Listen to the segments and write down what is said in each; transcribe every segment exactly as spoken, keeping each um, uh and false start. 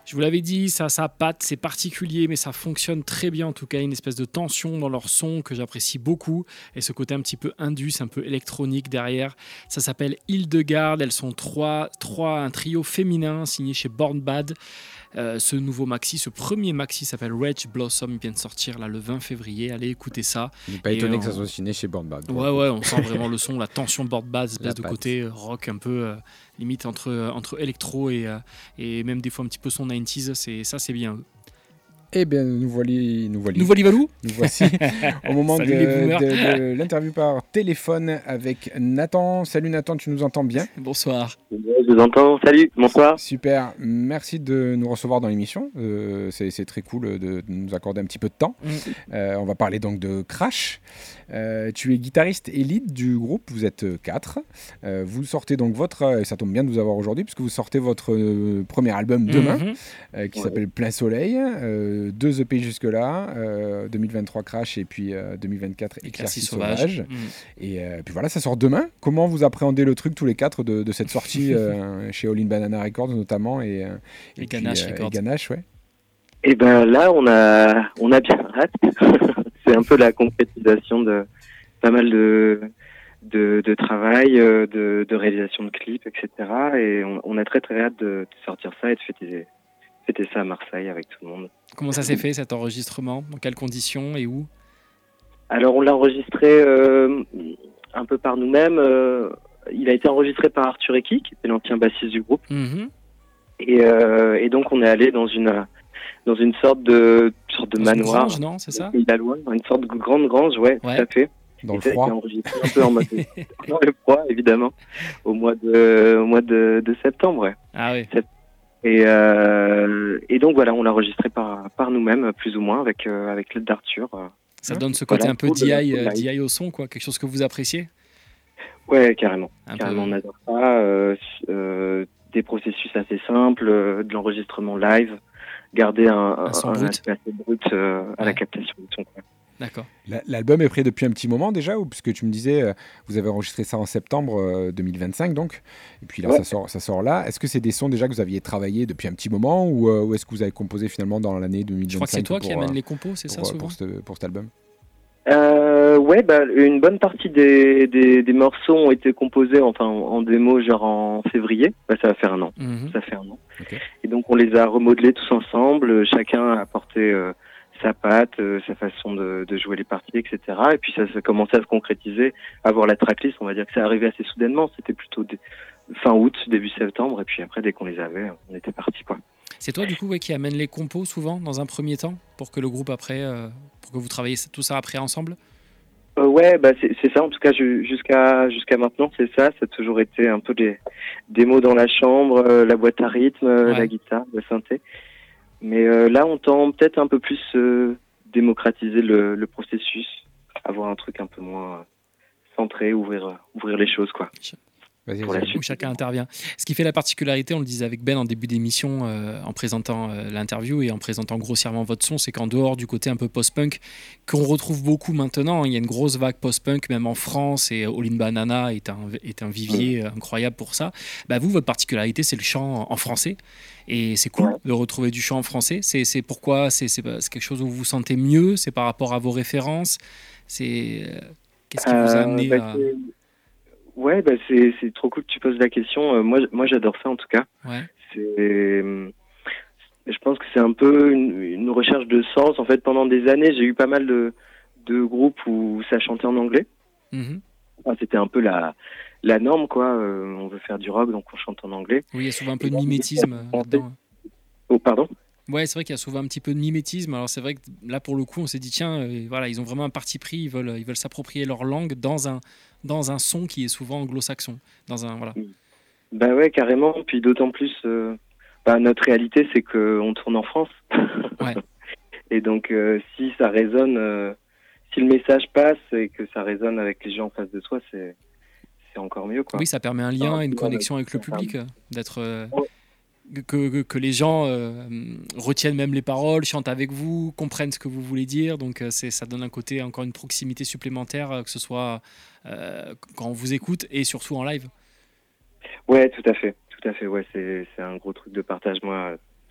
Je vous l'avais dit, ça, ça patte, c'est particulier, mais ça fonctionne très bien. En tout cas, il y a une espèce de tension dans leur son que j'apprécie beaucoup. Et ce côté un petit peu indus, un peu électronique derrière. Ça s'appelle Hildegarde. Elles sont trois, trois, un trio féminin signé chez Born Bad. Euh, ce nouveau maxi, ce premier maxi s'appelle Rage Blossom, il vient de sortir là, le vingt février, allez écouter ça. Il n'est pas Et étonné on... que ça soit signé chez Born Bad. Ouais, ouais, on sent vraiment le son, la tension Born Bad, espèce La de patte. côté rock un peu euh, limite entre, euh, entre électro et, euh, et même des fois un petit peu son quatre-vingt-dix, c'est, ça c'est bien. Eh bien, nous voilà, nous voilà. Nous voilà Valou. Nous voici au moment de, Salut les boomers. de, de l'interview par téléphone avec Nathan. Salut Nathan, tu nous entends bien ? Bonsoir. Je vous entends. Salut, bonsoir. Super, merci de nous recevoir dans l'émission. Euh, c'est, c'est très cool de, de nous accorder un petit peu de temps. Mm. Euh, on va parler donc de Crash. Euh, tu es guitariste et lead du groupe, vous êtes quatre. Euh, vous sortez donc votre, et ça tombe bien de vous avoir aujourd'hui, puisque vous sortez votre euh, premier album demain, Mm-hmm. euh, qui Ouais. s'appelle Plein Soleil. Euh, deux E P jusque-là, euh, deux mille vingt-trois Crash et puis euh, deux mille vingt-quatre Éclaircie Sauvage. Sauvage. Mm. Et euh, puis voilà, ça sort demain. Comment vous appréhendez le truc tous les quatre de, de cette sortie euh, chez All in Banana Records notamment et, euh, Et puis, Ganache euh, Records. et Ganache, ouais. Et ben là, on a, on a bien hâte. C'est un peu la concrétisation de pas mal de, de, de travail, euh, de, de réalisation de clips, et cetera. Et on, on a très très hâte de, de sortir ça et de fêter, fêter ça à Marseille avec tout le monde. Comment ça s'est fait cet enregistrement ? Dans quelles conditions et où ? Alors on l'a enregistré euh, un peu par nous-mêmes. Euh, il a été enregistré par Arthur Eki, qui était l'ancien bassiste du groupe. Mm-hmm. Et, euh, et donc on est allé dans une dans une sorte de sorte de Dans une manoir. grange, non ? C'est ça ? Il a loin, une sorte de grande grange, ouais, Ouais. tout à fait. Dans Et le ça a été froid. enregistré un peu en mode dans le froid, évidemment, au mois de au mois de, de septembre, ouais. Ah oui. Et euh, et donc voilà, on l'a enregistré par par nous-mêmes, plus ou moins, avec euh, avec l'aide d'Arthur. Ça Hein donne ce côté Voilà, un peu pour D I, le- euh, pour le D I au son, quoi. Quelque chose que vous appréciez ? Ouais, carrément. Un Carrément, peu. on adore ça. Euh, euh, des processus assez simples, euh, de l'enregistrement live, garder un, un, son un brut. aspect assez brut euh, à Ouais. la captation du son, quoi. D'accord. La- L'album est prêt depuis un petit moment déjà, ou puisque tu me disais, euh, vous avez enregistré ça en septembre euh, deux mille vingt-cinq donc, et puis là Ouais. ça sort, ça sort là. Est-ce que c'est des sons déjà que vous aviez travaillé depuis un petit moment, ou, euh, ou est-ce que vous avez composé finalement dans l'année deux mille vingt-cinq Je crois que c'est toi pour, qui amène euh, les compos, c'est ça pour, euh, souvent ? pour, ce- pour cet album? Euh, ouais, bah, une bonne partie des, des, des morceaux ont été composés enfin, en, en démo, genre en février. Bah, ça va faire un an. Mhm. Ça fait un an. Ok. Et donc, on les a remodelés tous ensemble. Chacun a apporté euh, sa patte, euh, sa façon de, de jouer les parties, et cetera. Et puis, ça, ça commençait à se concrétiser, à voir la tracklist. On va dire que c'est arrivé assez soudainement. C'était plutôt des- fin août, début septembre. Et puis après, dès qu'on les avait, on était parti, quoi. C'est toi, du coup, ouais, qui amène les compos souvent dans un premier temps pour que le groupe après, euh, pour que vous travaillez tout ça après ensemble ? Euh, ouais, bah c'est c'est ça. En tout cas, ju- jusqu'à jusqu'à maintenant, c'est ça. Ça a toujours été un peu des démos dans la chambre, euh, la boîte à rythme, euh, Ouais. la guitare, le synthé. Mais euh, là, on tend peut-être un peu plus euh, démocratiser le, le processus, avoir un truc un peu moins euh, centré, ouvrir euh, ouvrir les choses, quoi. Vas-y, Pour vas-y. la suite. Où chacun intervient. Ce qui fait la particularité, on le disait avec Ben en début d'émission, euh, en présentant euh, l'interview et en présentant grossièrement votre son, c'est qu'en dehors du côté un peu post-punk, qu'on retrouve beaucoup maintenant, il y a une grosse vague post-punk, même en France, et All in Banana est un, est un vivier euh, incroyable pour ça. Bah, vous, votre particularité, c'est le chant en français. Et c'est cool Ouais. de retrouver du chant en français. C'est, c'est pourquoi c'est, c'est, c'est quelque chose où vous vous sentez mieux, c'est par rapport à vos références. C'est, euh, qu'est-ce qui vous a Euh, amené bah, à... c'est- Ouais, bah c'est c'est trop cool que tu poses la question. Euh, moi, j- moi, j'adore ça en tout cas. Ouais. C'est, euh, je pense que c'est un peu une, une recherche de sens. En fait, pendant des années, j'ai eu pas mal de, de groupes où ça chantait en anglais. Mhm. Enfin, c'était un peu la, la norme, quoi. Euh, on veut faire du rock, donc on chante en anglais. Oui, il y a souvent un peu Et de là, mimétisme en euh, fait- dedans. Oh, pardon? Ouais, c'est vrai qu'il y a souvent un petit peu de mimétisme. Alors c'est vrai que là, pour le coup, on s'est dit tiens, euh, voilà, ils ont vraiment un parti pris. Ils veulent, ils veulent s'approprier leur langue dans un, dans un son qui est souvent anglo-saxon. Dans un voilà. Bah ouais, carrément. Puis d'autant plus, euh, bah, notre réalité, c'est qu'on tourne en France. Ouais. Et donc, euh, si ça résonne, euh, si le message passe et que ça résonne avec les gens en face de soi, c'est c'est encore mieux, quoi. Oui, ça permet un lien, Ah, une ouais, connexion ouais, avec le c'est public, euh, d'être euh, Ouais. que, que, que les gens euh, retiennent même les paroles, chantent avec vous, comprennent ce que vous voulez dire. Donc euh, c'est, ça donne un côté, encore une proximité supplémentaire, euh, que ce soit euh, quand on vous écoute et surtout en live. Ouais, tout à fait, tout à fait. Ouais, c'est c'est un gros truc de partage. Moi, enfin, j'ai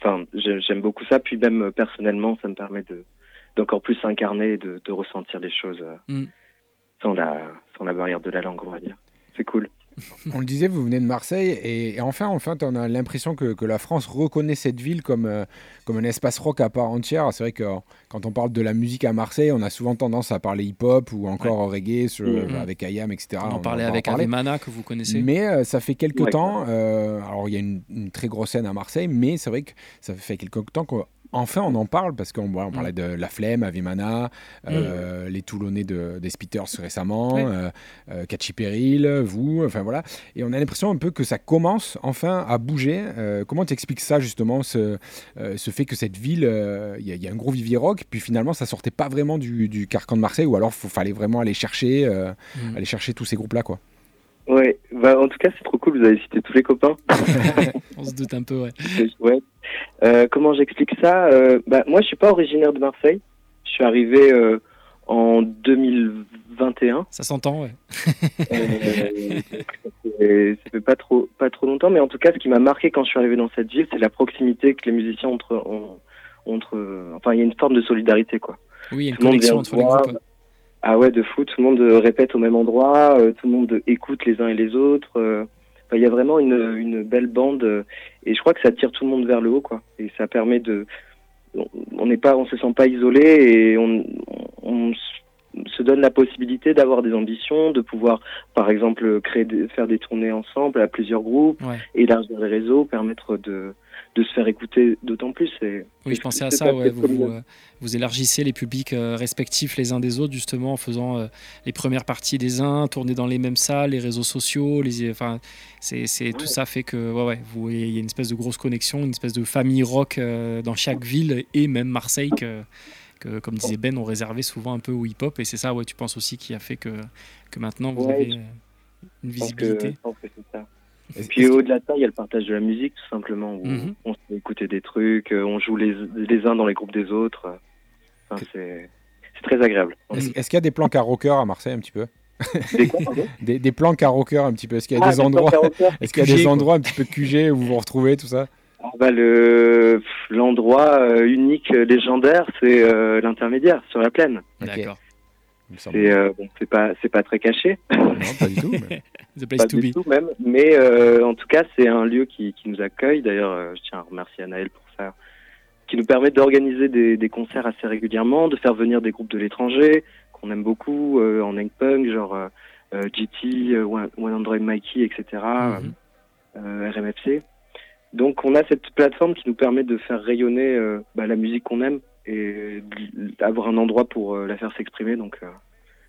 j'aime beaucoup ça. Puis même euh, personnellement, ça me permet de d'encore plus s'incarner et de, de ressentir des choses euh, mm. sans la sans la barrière de la langue, on va dire. C'est cool. On le disait, vous venez de Marseille et, et enfin, enfin, on a l'impression que, que la France reconnaît cette ville comme, euh, comme un espace rock à part entière. C'est vrai que quand on parle de la musique à Marseille, on a souvent tendance à parler hip-hop ou encore ouais. reggae sur, mmh. avec I A M, et cetera. On en parlait on avec Ave Mana que vous connaissez. Mais euh, ça fait quelques ouais, temps, euh, alors il y a une, une très grosse scène à Marseille, mais c'est vrai que ça fait quelques temps qu'on Enfin, on en parle parce qu'on on parlait de La Flemme, Ave Mana, euh, mmh. les Toulonnais de, des Spitters récemment, ouais. euh, euh, Catchy Peril, vous, enfin voilà. Et on a l'impression un peu que ça commence enfin à bouger. Euh, comment tu expliques ça justement, ce, euh, ce fait que cette ville, il euh, y, y a un gros vivier rock, puis finalement ça sortait pas vraiment du, du carcan de Marseille, ou alors il fallait vraiment aller chercher, euh, mmh. aller chercher tous ces groupes-là, quoi. Ouais, bah en tout cas c'est trop cool, vous avez cité tous les copains. On se doute un peu, ouais. Ouais. Euh, comment j'explique ça euh, bah, moi je suis pas originaire de Marseille, je suis arrivé euh, en deux mille vingt et un. Ça s'entend, ouais. euh, ça, fait, ça fait pas trop, pas trop longtemps, mais en tout cas ce qui m'a marqué quand je suis arrivé dans cette ville, c'est la proximité que les musiciens entre, ont, entre enfin il y a une forme de solidarité, quoi. Oui, il y a une connexion entre les groupes. Ah ouais, de fou, tout le monde répète au même endroit, euh, tout le monde écoute les uns et les autres. Euh, enfin, il y a vraiment une, une belle bande euh, et je crois que ça tire tout le monde vers le haut, quoi. Et ça permet de, on n'est pas, on se sent pas isolé et on, on, on se donne la possibilité d'avoir des ambitions, de pouvoir, par exemple, créer, des, faire des tournées ensemble à plusieurs groupes, ouais. élargir les réseaux, permettre de de se faire écouter d'autant plus. Et, oui, je pensais à ça, ouais, vous, vous, euh, vous élargissez les publics euh, respectifs les uns des autres, justement, en faisant euh, les premières parties des uns, tourner dans les mêmes salles, les réseaux sociaux, les, enfin, c'est, c'est, ouais. tout ça fait que, ouais, ouais, vous, il y a une espèce de grosse connexion, une espèce de famille rock euh, dans chaque ville, et même Marseille, que, que, comme disait Ben, on réservait souvent un peu au hip-hop, et c'est ça, ouais, tu penses aussi, qui a fait que, que maintenant, vous ouais, avez euh, une visibilité. Je pense que, je pense que c'est ça. Et puis au-delà de ça, il y a le partage de la musique, tout simplement, où mm-hmm. on se fait écouter des trucs, on joue les, les uns dans les groupes des autres. Enfin, c'est, c'est très agréable. Est-ce, est-ce qu'il y a des plans karaoké à Marseille un petit peu? Des quoi, pardon? des, des plans karaoké un petit peu. Est-ce qu'il y a ah, des endroits, est-ce qu'il y a des endroits un petit peu Q G où vous vous retrouvez, tout ça? Ah bah le, l'endroit euh, unique, légendaire, c'est euh, l'intermédiaire, sur la plaine. Okay. D'accord. C'est, euh, bon, c'est pas, c'est pas très caché. Non, pas du tout. Mais... The place pas to du be. tout même. Mais euh, en tout cas, c'est un lieu qui, qui nous accueille. D'ailleurs, euh, je tiens à remercier Anaël pour ça, qui nous permet d'organiser des, des concerts assez régulièrement, de faire venir des groupes de l'étranger qu'on aime beaucoup euh, en punk, genre euh, G T, euh, One Hundred Mikey, et cetera. Mm-hmm. euh, R M F C. Donc, on a cette plateforme qui nous permet de faire rayonner euh, bah, la musique qu'on aime et d'avoir un endroit pour euh, la faire s'exprimer. Donc, euh,